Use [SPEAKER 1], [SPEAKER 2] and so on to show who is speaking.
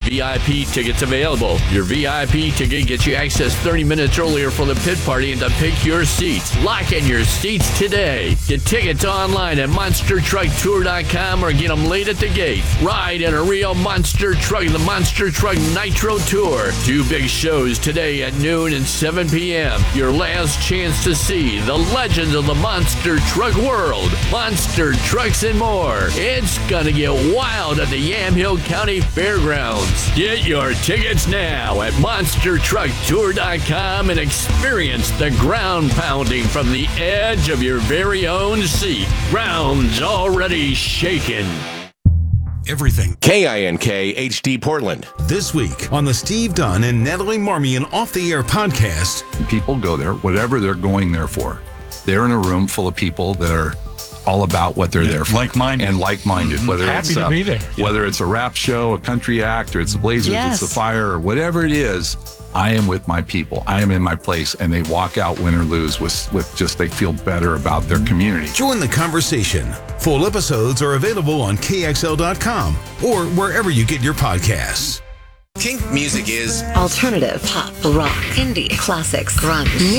[SPEAKER 1] VIP tickets available. Your VIP ticket gets you access 30 minutes earlier for the pit party and to pick your seats. Lock in your seats today. Get tickets online at monstertrucktour.com or get them late at the gate. Ride in a real monster truck, the Monster Truck Nitro Tour. 2 big shows today at noon and 7 p.m. Your last chance to see the legends of the monster truck world, monster trucks and more. It's gonna get wild at the Yamhill County Fairgrounds. Get your tickets now at monstertrucktour.com and experience the ground pounding from the edge of your very own seat. Ground's already shaking.
[SPEAKER 2] Everything
[SPEAKER 3] KINK HD Portland.
[SPEAKER 2] This week on the Steve Dunn and Natalie Marmion Off the Air podcast.
[SPEAKER 4] People go there, whatever they're going there for. They're in a room full of people that are all about what they're there for.
[SPEAKER 2] Like-minded.
[SPEAKER 4] And like-minded. Whether
[SPEAKER 5] Happy to be there.
[SPEAKER 4] Whether it's a rap show, a country act, or it's the Blazers,
[SPEAKER 6] Yes.
[SPEAKER 4] it's the Fire, or whatever it is, I am with my people. I am in my place, and they walk out win or lose with just they feel better about their community.
[SPEAKER 2] Join the conversation. Full episodes are available on KXL.com or wherever you get your podcasts.
[SPEAKER 3] Kink music is
[SPEAKER 6] Alternative, pop, rock, indie, classics, grunge,